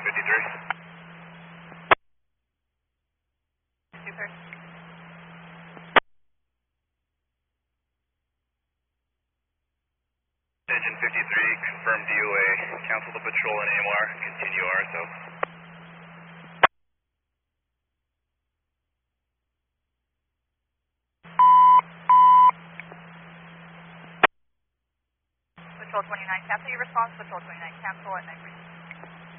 53. Super. Engine 53, confirmed DOA. Cancel the patrol in AMR. Continue RSO. Patrol 29, cancel your response. Patrol 29, cancel at 9.